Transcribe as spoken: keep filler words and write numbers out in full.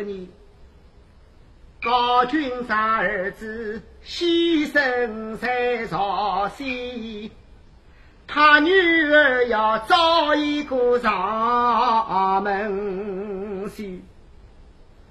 年，高君三儿子牺牲在朝鲜，他女儿要找一个上门婿。